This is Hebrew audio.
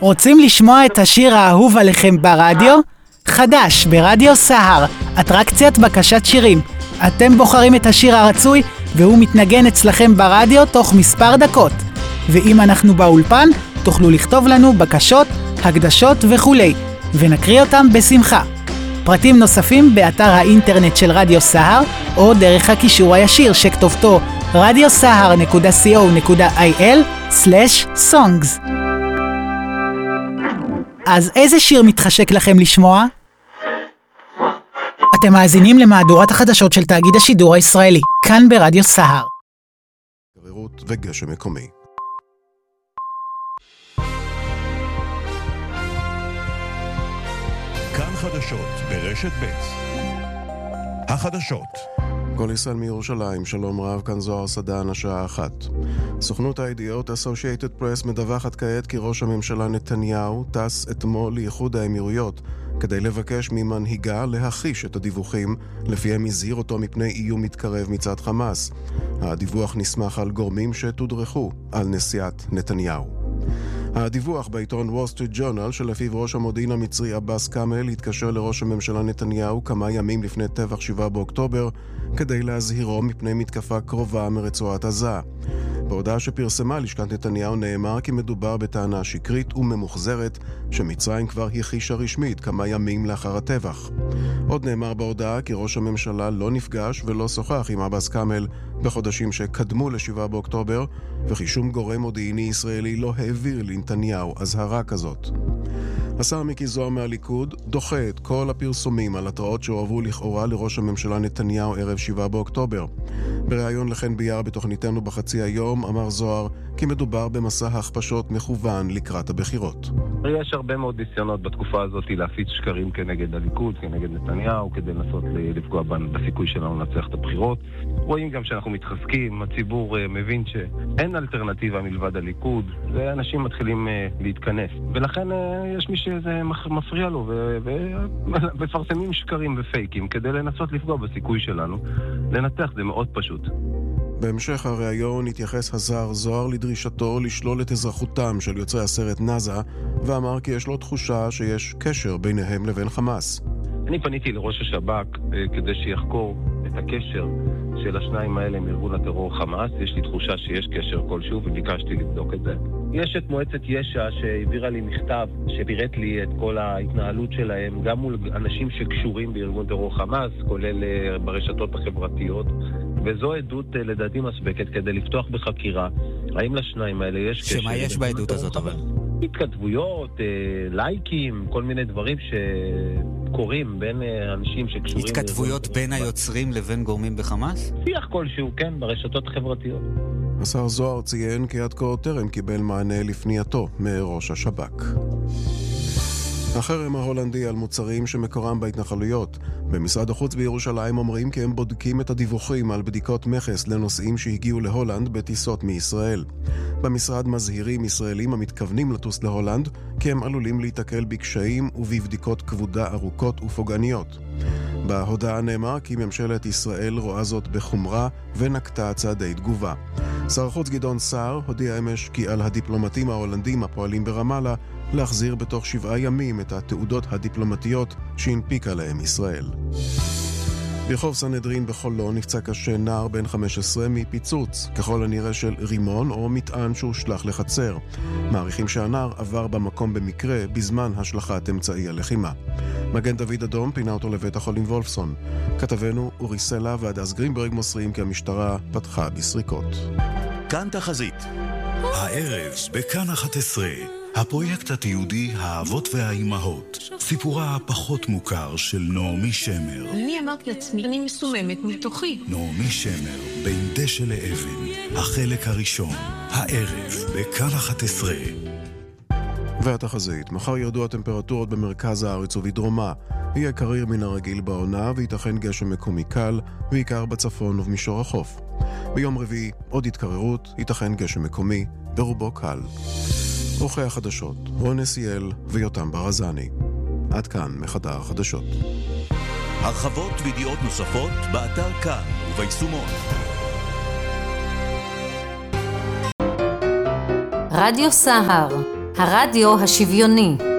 רוצים לשמוע את השיר האהוב עליכם ברדיו? חדש ברדיו סהר, אטרקציית בקשת שירים. אתם בוחרים את השיר הרצוי והוא מתנגן אצלכם ברדיו תוך מספר דקות. ואם אנחנו באולפן, תוכלו לכתוב לנו בקשות, הקדשות וכולי, ונקריא אותם בשמחה. פרטים נוספים באתר האינטרנט של רדיו סהר, או דרך הקישור הישיר שכתובתו radiosahar.co.il/songs. אז איזה שיר מתחשק לכם לשמוע? אתם מאזינים למהדורת החדשות של תאגיד השידור הישראלי, כאן ברדיו סהר. גררות וגשם מקומי. כאן חדשות ברשת ב'. החדשות. כל ישראל מירושלים, שלום רב, כאן זוהר סדן, השעה 1. סוכנות הידיעות Associated Press מדווחת כעת כי ראש הממשלה נתניהו טס אתמול לאיחוד האמירויות כדי לבקש ממנהיגה להחיש את הדיווחים לפיהם הזהיר אותו מפני איום מתקרב מצד חמאס. הדיווח נסמך על גורמים שתודרכו על נסיעת נתניהו. הדיווח בעיתון וול סטריט ג'ורנל שלפיו ראש המודיעין המצרי עבאס כאמל התקשר לראש הממשלה נתניהו כמה ימים לפני טבח 7 באוקטובר כדי להזהירו מפני מתקפה קרובה מרצועת עזה. בהודעה שפרסמה לשכת נתניהו נאמר כי מדובר בטענה שקרית וממוחזרת שמצרים כבר הכחישה רשמית כמה ימים לאחר הטבח. עוד נאמר בהודעה כי ראש הממשלה לא נפגש ולא שוחח עם עבאס כאמל בחודשים שקדמו ל-7 באוקטובר, וכי שום גורם מודיעיני ישראלי לא העביר לנתניהו אזהרה כזאת. השר מיקי זוהר מהליכוד דוחה את כל הפרסומים על התראות שהועברו לכאורה לראש הממשלה נתניהו ערב 7 באוקטובר. בריאיון לכן ביער בתוכניתנו בחצי היום אמר זוהר כי מדובר במסע הכפשות מכוון לקראת הבחירות. יש הרבה מאוד ניסיונות בתקופה הזאת להפיץ שקרים כנגד הליכוד, כנגד נתניהו, כדי לנסות לפגוע בסיכוי שלנו לנצח את הבחירות. רואים גם שאנחנו מתחזקים, הציבור מבין שאין אלטרנטיבה מלבד הליכוד, ואנשים מתחילים להתכנס. ולכן יש מי שזה מפריע לו, ומפרסמים שקרים ופייקים כדי לנסות לפגוע בסיכוי שלנו. לנצח זה מאוד פשוט. בהמשך הריאיון התייחס השר זוהר לדרישתו לשלול את אזרחותם של יוצרי הסרט נאזה, ואמר כי יש לו תחושה שיש קשר ביניהם לבין חמאס. אני פניתי לראש השב"כ כדי שיחקור את הקשר של השניים האלה עם ארגון הטרור חמאס. יש לי תחושה שיש קשר כלשהו וביקשתי לבדוק את זה. יש את מועצת יש"ע שהעבירה לי מכתב שפירט לי את כל ההתנהלות שלהם, גם מול אנשים שקשורים בארגון טרור חמאס, כולל ברשתות החברתיות. וזו עדות לדעתי מספקת כדי לפתוח בחקירה. האם לשניים האלה יש קשר? שמה יש בעדות הזאת אבל? התכתבויות, לייקים, כל מיני דברים שקורים בין אנשים שקשורים... התכתבויות בין היוצרים לבין גורמים בחמאס? שיח כלשהו, כן, ברשתות החברתיות. השר זוהר ציין כי עד כה טרם קיבל מענה לפנייתו מראש השב"כ. החרם ההולנדי על מוצרים שמקורם בהתנחלויות. במשרד החוץ בירושלים אומרים כי הם בודקים את הדיווחים על בדיקות מכס לנוסעים שהגיעו להולנד בטיסות מישראל. במשרד מזהירים ישראלים המתכוונים לטוס להולנד כי הם עלולים להתקל בקשיים ובבדיקות כבודה ארוכות ופוגעניות. בהודעה נאמר כי ממשלת ישראל רואה זאת בחומרה ונקטה צעדי תגובה. שר החוץ גדעון סער הודיע אמש כי על הדיפלומטים ההולנדים הפועלים ברמאללה להחזיר בתוך 7 ימים את התעודות הדיפלומטיות שהנפיקה להם ישראל. ברחוב סנהדרין בחולון נפצע קשה נער בן 15 מפיצוץ, ככל הנראה של רימון או מטען שהושלך לחצר. מעריכים שהנער עבר במקום במקרה בזמן השלכת אמצעי הלחימה. מגן דוד אדום פינה אותו לבית החולים וולפסון. כתבנו אורי סלע והדס גרינברג מוסרים כי המשטרה פתחה בסריקות. כאן תחזית. הערב בכאן 11 הפרויקט התיעודי האבות והאימהות, סיפורה הפחות מוכר של נעמי שמר. אני אמרתי לעצמי, אני מסוממת מתוכי. נעמי שמר, בין דשא לאבן, החלק הראשון, הערב בכאן 11. והתחזית, מחר ירדו הטמפרטורות במרכז הארץ ובדרומה. יהיה קריר מן הרגיל בעונה וייתכן גשם מקומי קל, בעיקר בצפון ובמישור החוף. ביום רביעי עוד התקררות, ייתכן גשם מקומי, ברובו קל. אורחי החדשות, רון נסיאל ויותם ברזני. עד כאן מחדר החדשות. הרחבות וידיעות נוספות באתר כאן וביישומון. רדיו סהר הרדיו השוויוני.